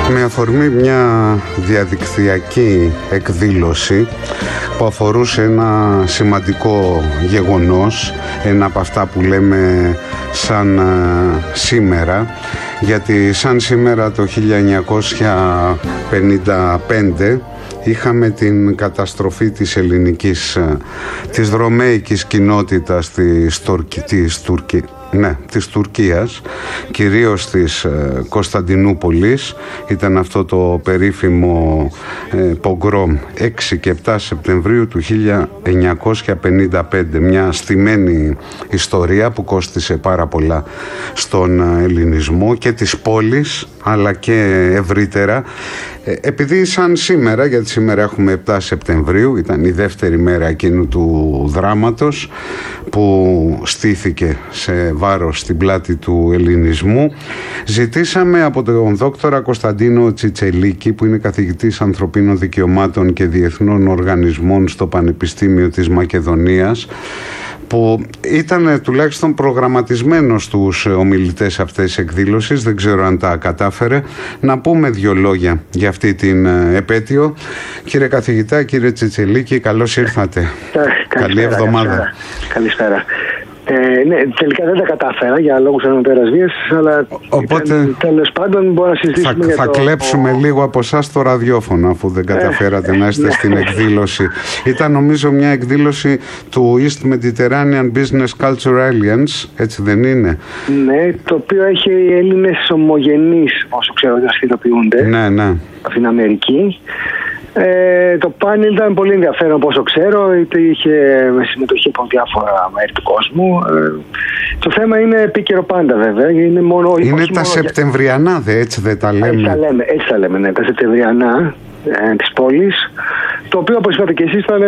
Με αφορμή μια διαδικτυακή εκδήλωση που αφορούσε ένα σημαντικό γεγονός, ένα από αυτά που λέμε σαν σήμερα, γιατί σαν σήμερα το 1955 είχαμε την καταστροφή της δρωμαϊκής κοινότητας της Τουρκίας, κυρίως της Κωνσταντινούπολης. Ήταν αυτό το περίφημο πογκρόμ 6 και 7 Σεπτεμβρίου του 1955, μια στημένη ιστορία που κόστισε πάρα πολλά στον ελληνισμό και της πόλης αλλά και ευρύτερα. Επειδή σαν σήμερα, γιατί σήμερα έχουμε 7 Σεπτεμβρίου, ήταν η δεύτερη μέρα εκείνου του δράματος που στήθηκε σε βάρος στην πλάτη του ελληνισμού, ζητήσαμε από τον δόκτορα Κωνσταντίνο Τσιτσελίκη, που είναι καθηγητής ανθρωπίνων δικαιωμάτων και διεθνών οργανισμών στο Πανεπιστήμιο της Μακεδονίας, που ήταν τουλάχιστον προγραμματισμένος στους ομιλητές αυτής της εκδήλωσης, δεν ξέρω αν τα κατάφερε, να πούμε δύο λόγια για αυτή την επέτειο. Κύριε καθηγητά, κύριε Τσιτσελίκη, καλώς ήρθατε. Καλή εβδομάδα. Καλησπέρα. Ναι, τελικά δεν τα κατάφερα για λόγους ανωτέρας βίας, αλλά οπότε, τέλος πάντων μπορώ να συζητήσουμε θα κλέψουμε λίγο από εσάς το ραδιόφωνο, αφού δεν καταφέρατε να είστε στην εκδήλωση. Ήταν νομίζω μια εκδήλωση του East Mediterranean Business Culture Alliance, έτσι δεν είναι? Ναι, το οποίο έχει οι Έλληνες ομογενείς, όσο ξέρω, δραστηριοποιούνται. Ναι, ναι. Από την Αμερική. Το πάνελ ήταν πολύ ενδιαφέρον, από όσο ξέρω, είχε συμμετοχή από διάφορα μέρη του κόσμου. Το θέμα είναι επίκαιρο πάντα, βέβαια. Είναι τα Σεπτεμβριανά, έτσι δεν τα λέμε? Έτσι τα λέμε, ναι, τα Σεπτεμβριανά της πόλης. Το οποίο, όπως είπατε και εσείς, ήταν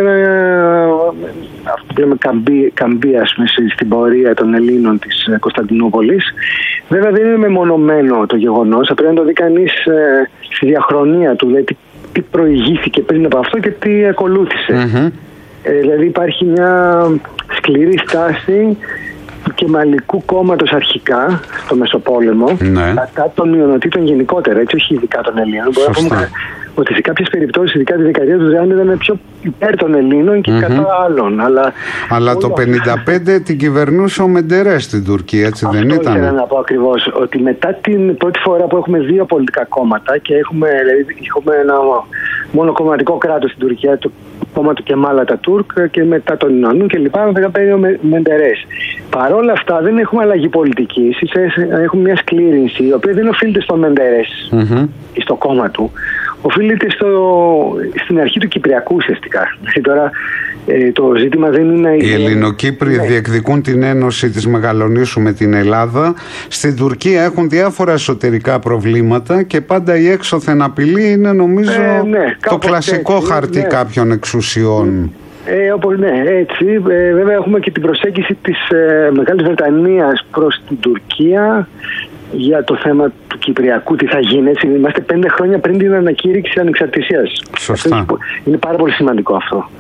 αυτό που λέμε καμπή, στην πορεία των Ελλήνων της Κωνσταντινούπολης. Βέβαια δεν είναι μεμονωμένο το γεγονός, θα πρέπει να το δει κανείς στη διαχρονία του, δηλαδή τι προηγήθηκε πριν από αυτό και τι ακολούθησε. Δηλαδή υπάρχει μια σκληρή στάση του Κεμαλικού κόμματος αρχικά στο Μεσοπόλεμο, κατά των μειονοτήτων γενικότερα, έτσι, όχι ειδικά των Ελλήνων. Μπορούμε να πούμε ότι σε κάποιες περιπτώσεις, ειδικά τη δεκαετία του 30, ήταν πιο υπέρ των Ελλήνων και κατά άλλων. Αλλά το 1955 την κυβερνούσε ο Μεντερές στην Τουρκία, έτσι δεν ήταν? Αυτό ήθελα να πω ακριβώς, ότι μετά την πρώτη φορά που έχουμε δύο πολιτικά κόμματα και έχουμε ένα μονοκομματικό κράτος στην Τουρκία, το κόμμα του Κεμάλ Ατατούρκ, και μετά τον Ινωνού και λοιπά, θα παίρνει ο Μεντερές. Παρόλα αυτά δεν έχουμε αλλαγή πολιτικής, έχουμε μια σκλήρινση, η οποία δεν οφείλεται στο Μεντερές ή στο κόμμα του. Οφείλεται στην αρχή του Κυπριακού ουσιαστικά. Τώρα το ζήτημα δεν είναι... Οι Ελληνοκύπροι διεκδικούν την ένωση της Μεγαλονήσου με την Ελλάδα. Στην Τουρκία έχουν διάφορα εσωτερικά προβλήματα και πάντα η έξωθεν απειλή είναι, νομίζω, το κλασικό έτσι, χαρτί κάποιων εξουσιών. Έτσι. Βέβαια έχουμε και την προσέγγιση της Μεγάλης Βρετανίας προς την Τουρκία για το θέμα του Κυπριακού, τι θα γίνει. Έτσι, είμαστε 5 χρόνια πριν την ανακήρυξη ανεξαρτησίας. Σωστά. Είναι πάρα πολύ σημαντικό αυτό.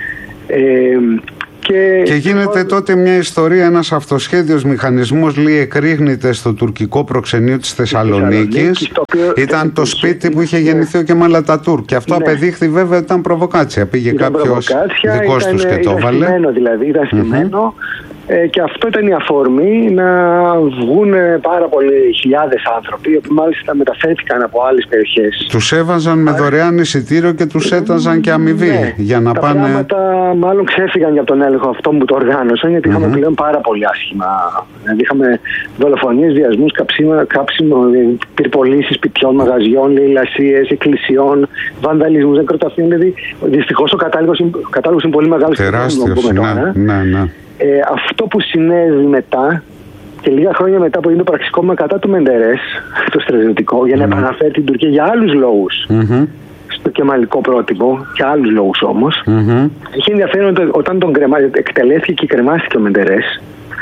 Και γίνεται τότε μια ιστορία, ένας αυτοσχέδιος μηχανισμός, λέει, εκρήγνεται στο τουρκικό προξενείο της Θεσσαλονίκης. Ήταν το σπίτι που είχε γεννηθεί ο Κεμάλ Ατατούρκ. Και αυτό απεδείχθη, βέβαια, ήταν προβοκάτσια. Πήγε κάποιος δικός τους και το έβαλε. Ήταν στημένο. Και αυτό ήταν η αφορμή να βγουν πάρα πολλοί χιλιάδες άνθρωποι, που μάλιστα μεταφέρθηκαν από άλλες περιοχές. Τους έβαζαν με δωρεάν εισιτήριο και τους έταζαν και αμοιβή για να πάνε. Τα πράγματα μάλλον ξέφυγαν για τον έλεγχο αυτό που το οργάνωσαν, γιατί είχαμε πλέον πάρα πολύ άσχημα. Δηλαδή είχαμε δολοφονίες, βιασμούς, κάψιμο, πυρπολίσεις σπιτιών, μαγαζιών, λαιλασίες, εκκλησιών, βανδαλισμούς, νεκροταφείων. Δηλαδή δυστυχώς ο κατάλογος είναι πολύ μεγάλος. Τεράστιος, ναι. Αυτό που συνέβη μετά και λίγα χρόνια μετά, που είναι το πραξικόπημα κατά του Μεντερές, το στρατιωτικό, για να επαναφέρει την Τουρκία για άλλους λόγους στο κεμαλικό πρότυπο, και άλλους λόγους όμως. Είχε ενδιαφέρον όταν εκτελέστηκε και κρεμάστηκε ο Μεντερές.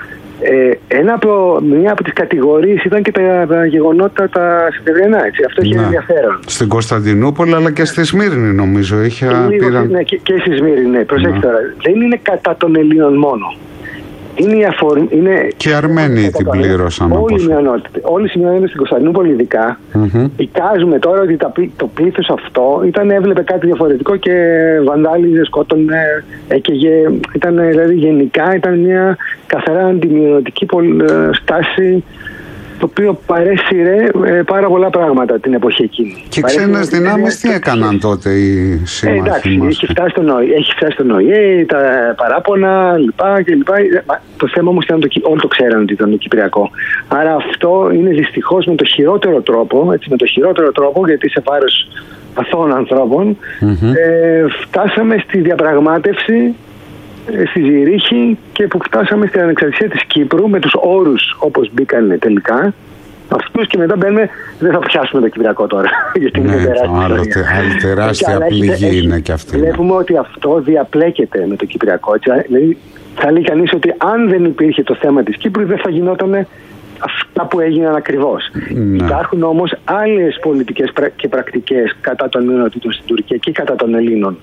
Μία από τις κατηγορίες ήταν και τα γεγονότα τα Σεπτεμβριανά. Αυτό είχε ενδιαφέρον. Στην Κωνσταντινούπολη, αλλά και στη Σμύρνη, νομίζω. Και στη Σμύρνη, ναι. Προσέξτε τώρα. Δεν είναι κατά των Ελλήνων μόνο. είναι και οι Αρμένοι την πλήρωσαν. Όλοι οι μειονότητες στην Κωνσταντινούπολη ειδικά. Εικάζουμε τώρα ότι το πλήθος αυτό έβλεπε κάτι διαφορετικό και βαντάλιζε, σκότωνε, έκαιγε. Δηλαδή γενικά ήταν μια καθαρά αντιμειονοτική στάση, το οποίο παρέσυρε πάρα πολλά πράγματα την εποχή εκείνη. Και ξένες δυνάμεις τι έκαναν τότε οι σύμμαχοι μας? Έχει φτάσει στον ΟΗΕ, τα παράπονα λοιπά. Το θέμα όμως ήταν όλοι το ξέραν ότι ήταν το Κυπριακό. Άρα αυτό είναι δυστυχώς με το χειρότερο τρόπο, γιατί σε βάρος αθώων ανθρώπων, φτάσαμε στη διαπραγμάτευση στη Ζηρίχη και που φτάσαμε στην ανεξαρτησία της Κύπρου με τους όρους όπως μπήκαν τελικά αυτούς, και μετά μπαίνουμε, δεν θα πιάσουμε το Κυπριακό τώρα γιατί είναι άλλη τεράστια πληγή είναι και αυτή. Βλέπουμε ότι αυτό διαπλέκεται με το Κυπριακό, δηλαδή θα λέει κανείς ότι αν δεν υπήρχε το θέμα της Κύπρου δεν θα γινόταν αυτά που έγιναν ακριβώς. Υπάρχουν όμως άλλες πολιτικές και πρακτικές κατά των μειονοτήτων στην Τουρκία και κατά των Ελλήνων.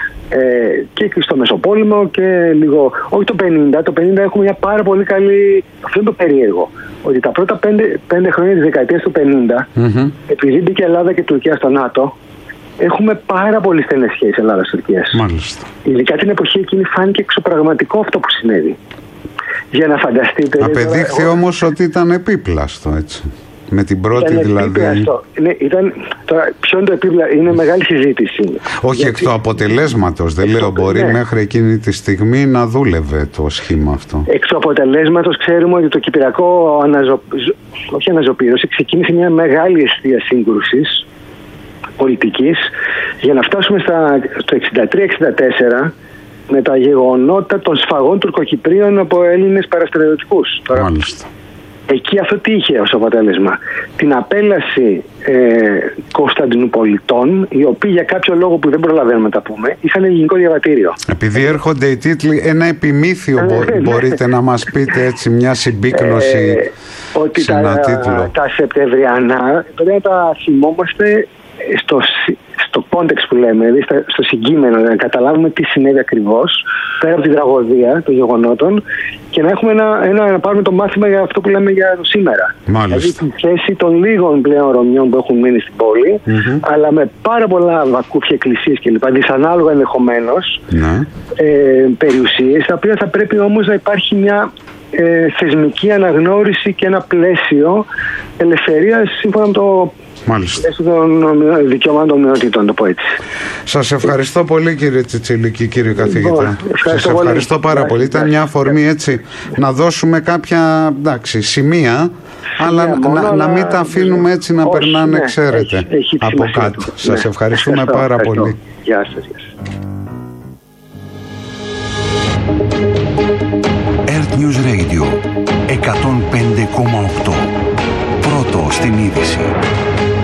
Και στο Μεσοπόλεμο και λίγο, όχι το 50 έχουμε μια πάρα πολύ καλή, αυτό είναι το περίεργο, ότι τα πρώτα 5 χρόνια της δεκαετίας του 50, επειδή μπήκε Ελλάδα και Τουρκία στο ΝΑΤΟ, έχουμε πάρα πολύ στενές σχέσεις Ελλάδας-Τουρκίας. Μάλιστα. Ειδικά την εποχή εκείνη φάνηκε εξωπραγματικό αυτό που συνέβη. Για να φανταστείτε. Απεδείχθη όμως ότι ήταν επίπλαστο, έτσι. Με την πρώτη δηλαδή. Τώρα, ποιο είναι το επίπλαστο, είναι μεγάλη συζήτηση. Όχι εκ του αποτελέσματος, δεν λέω, μπορεί μέχρι εκείνη τη στιγμή να δούλευε το σχήμα αυτό. Εκ του αποτελέσματος ξέρουμε ότι το Κυπριακό όχι αναζωπήρωση, ξεκίνησε μια μεγάλη αιστεία σύγκρουσης πολιτικής για να φτάσουμε στο 63-64 με τα γεγονότα των σφαγών τουρκοκυπρίων από Έλληνες παραστρατιωτικούς. Μάλιστα. Εκεί αυτό τι είχε ως αποτέλεσμα? Την απέλαση Κωνσταντινουπολιτών, οι οποίοι για κάποιο λόγο που δεν προλαβαίνουμε να τα πούμε, είχαν ελληνικό διαβατήριο. Επειδή έρχονται οι τίτλοι, ένα επιμήθειο μπορείτε να μας πείτε, έτσι, μια συμπίκνωση ότι σε ένα τίτλο. Τα Σεπτεμβριανά πρέπει να τα θυμόμαστε στο context που λέμε, δηλαδή στο συγκείμενο, να καταλάβουμε τι συνέβη ακριβώς πέρα από την τραγωδία των γεγονότων και να έχουμε να πάρουμε το μάθημα για αυτό που λέμε για το σήμερα. Μάλιστα. Δηλαδή τη θέση των λίγων πλέον Ρωμιών που έχουν μείνει στην πόλη, αλλά με πάρα πολλά βακούφια, εκκλησίες κλπ. Δυσανάλογα ενδεχομένως περιουσίες, τα οποία θα πρέπει όμως να υπάρχει μια θεσμική αναγνώριση και ένα πλαίσιο ελευθερίας σύμφωνα με το των δικαιωμάτων των μειονοτήτων, το πω έτσι. Σας ευχαριστώ πολύ, κύριε Τσιτσιλίκη, κύριε καθηγητά. Σας ευχαριστώ πάρα πολύ. Ήταν μια αφορμή, έτσι, να δώσουμε κάποια σημεία, αλλά να μην τα αφήνουμε έτσι να περνάνε, ξέρετε, από κάτω. Σας ευχαριστούμε πάρα πολύ. Γεια σας. Earth News Radio 105,8. Πρώτο στην είδηση.